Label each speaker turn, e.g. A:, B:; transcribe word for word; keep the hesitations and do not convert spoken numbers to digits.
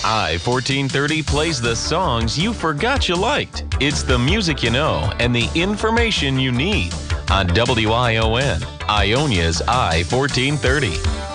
A: I fourteen thirty plays the songs you forgot you liked. It's the music you know and the information you need on W I O N, Ionia's I fourteen thirty.